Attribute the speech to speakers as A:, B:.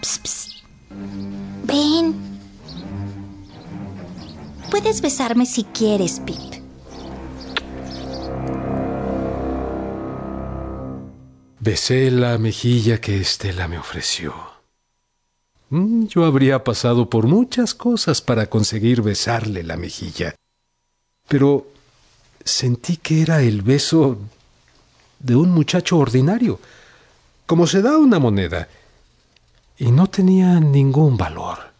A: Psst, psst. Ven. Puedes besarme si quieres, Pip.
B: Besé la mejilla que Estela me ofreció. Yo habría pasado por muchas cosas para conseguir besarle la mejilla, pero sentí que era el beso de un muchacho ordinario, como se da una moneda, y no tenía ningún valor.